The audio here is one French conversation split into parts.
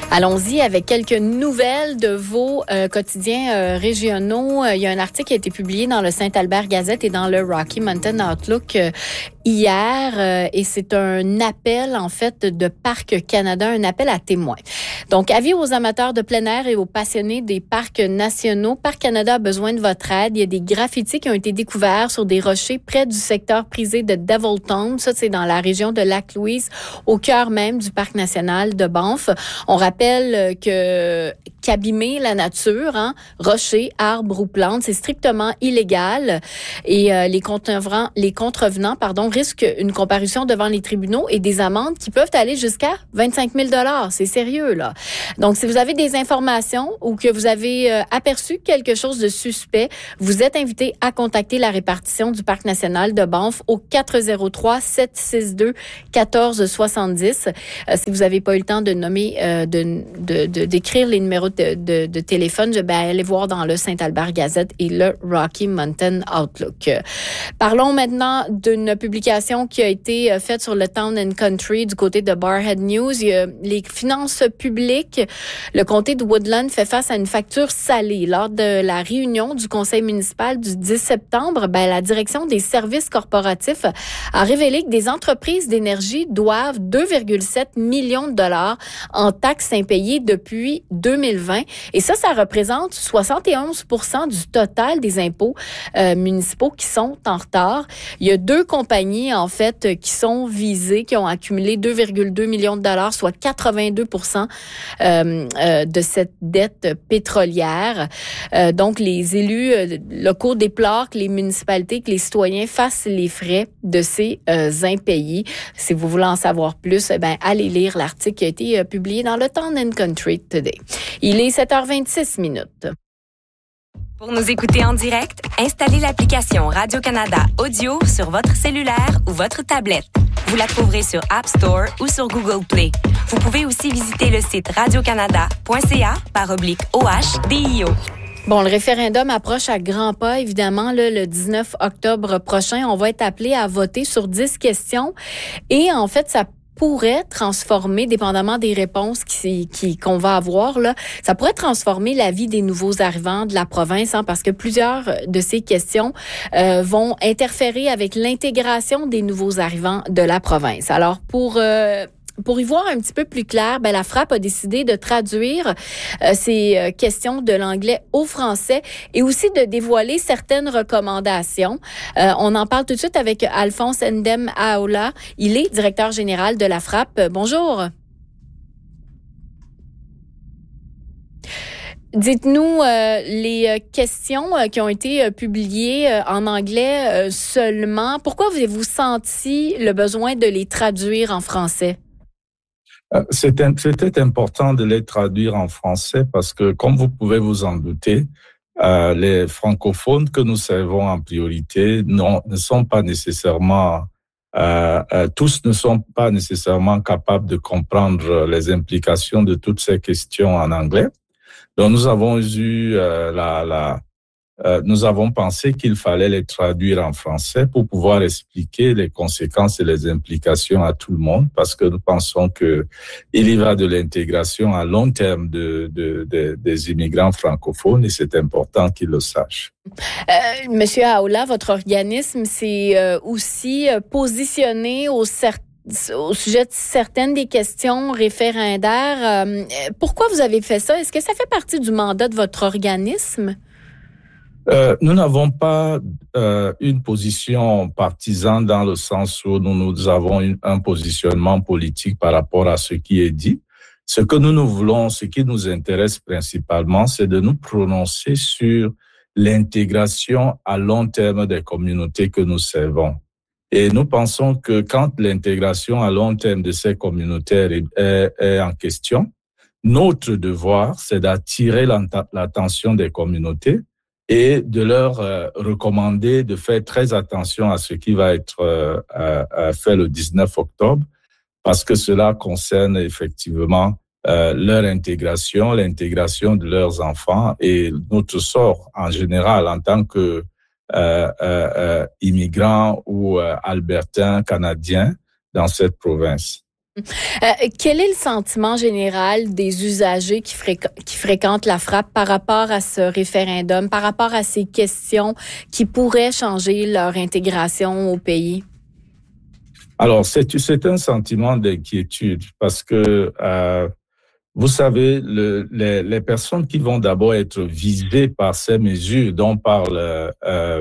Allons-y avec quelques nouvelles de vos quotidiens régionaux. Il y a un article qui a été publié dans le Saint-Albert Gazette et dans le Rocky Mountain Outlook hier et c'est un appel en fait de Parcs Canada, un appel à témoins. Donc, avis aux amateurs de plein air et aux passionnés des parcs nationaux. Parcs Canada a besoin de votre aide. Il y a des graffitis qui ont été découverts sur des rochers près du secteur prisé de Devilton. Ça, c'est dans la région de Lac-Louise, au cœur même du Parc national de Banff. On rappelle qu'abîmer la nature, rochers, arbres ou plantes, c'est strictement illégal et les contrevenants, risquent une comparution devant les tribunaux et des amendes qui peuvent aller jusqu'à 25 000 $. C'est sérieux, là. Donc, si vous avez des informations ou que vous avez aperçu quelque chose de suspect, vous êtes invité à contacter la répartition du Parc national de Banff au 403-762-1470. Si vous n'avez pas eu le temps de nommer, d'écrire les numéros de téléphone, allez voir dans le Saint-Albert Gazette et le Rocky Mountain Outlook. Parlons maintenant d'une publication qui a été faite sur le Town and Country du côté de Barrhead News. Il y a les finances publiques. Le comté de Woodland fait face à une facture salée. Lors de la réunion du conseil municipal du 10 septembre, la direction des services corporatifs a révélé que des entreprises d'énergie doivent 2,7 millions de $ en taxes impayées depuis 2020. Et ça représente 71 % du total des impôts municipaux qui sont en retard. Il y a deux compagnies, en fait, qui sont visées, qui ont accumulé 2,2 millions de $, soit 82 % de cette dette pétrolière. Donc, les élus locaux déplorent que les municipalités, que les citoyens fassent les frais de ces impayés. Si vous voulez en savoir plus, allez lire l'article qui a été publié dans le Town and Country Today. Il est 7h26. Pour nous écouter en direct, installez l'application Radio-Canada Audio sur votre cellulaire ou votre tablette. Vous la trouverez sur App Store ou sur Google Play. Vous pouvez aussi visiter le site radiocanada.ca/OHDIO. Bon, le référendum approche à grands pas, évidemment, le 19 octobre prochain. On va être appelé à voter sur 10 questions et en fait, ça pourrait transformer, dépendamment des réponses qu'on va avoir, là, ça pourrait transformer la vie des nouveaux arrivants de la province, parce que plusieurs de ces questions vont interférer avec l'intégration des nouveaux arrivants de la province. Alors, pour y voir un petit peu plus clair, la Frappe a décidé de traduire ces questions de l'anglais au français et aussi de dévoiler certaines recommandations. On en parle tout de suite avec Alphonse Ndem Aola. Il est directeur général de la Frappe. Bonjour. Dites-nous les questions qui ont été publiées en anglais seulement. Pourquoi avez-vous senti le besoin de les traduire en français? C'était important de les traduire en français parce que, comme vous pouvez vous en douter, les francophones que nous servons en priorité ne sont pas nécessairement, tous ne sont pas nécessairement capables de comprendre les implications de toutes ces questions en anglais. Donc, nous avons nous avons pensé qu'il fallait les traduire en français pour pouvoir expliquer les conséquences et les implications à tout le monde, parce que nous pensons que il y va de l'intégration à long terme des immigrants francophones et c'est important qu'ils le sachent. Monsieur Aola, votre organisme s'est aussi positionné au sujet de certaines des questions référendaires. Pourquoi vous avez fait ça? Est-ce que ça fait partie du mandat de votre organisme? Nous n'avons pas une position partisane dans le sens où nous avons un positionnement politique par rapport à ce qui est dit. Ce que nous voulons, ce qui nous intéresse principalement, c'est de nous prononcer sur l'intégration à long terme des communautés que nous servons. Et nous pensons que quand l'intégration à long terme de ces communautés est en question, notre devoir, c'est d'attirer l'attention des communautés et de leur recommander de faire très attention à ce qui va être fait le 19 octobre, parce que cela concerne effectivement leur intégration, l'intégration de leurs enfants et notre sort en général en tant que immigrants ou albertains, canadiens dans cette province. Quel est le sentiment général des usagers qui fréquentent la frappe par rapport à ce référendum, par rapport à ces questions qui pourraient changer leur intégration au pays? Alors, c'est un sentiment d'inquiétude parce que, vous savez, les personnes qui vont d'abord être visées par ces mesures dont parle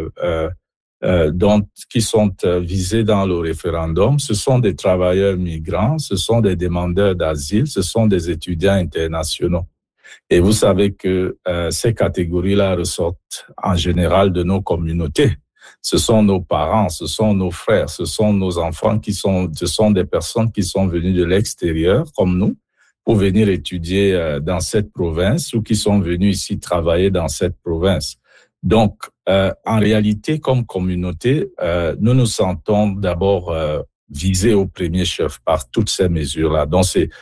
qui sont visés dans le référendum, ce sont des travailleurs migrants, ce sont des demandeurs d'asile, ce sont des étudiants internationaux. Et vous savez que ces catégories-là ressortent en général de nos communautés. Ce sont nos parents, ce sont nos frères, ce sont nos enfants ce sont des personnes qui sont venues de l'extérieur, comme nous, pour venir étudier dans cette province ou qui sont venus ici travailler dans cette province. Donc, en réalité, comme communauté, nous nous sentons d'abord visés au premier chef par toutes ces mesures-là. Donc,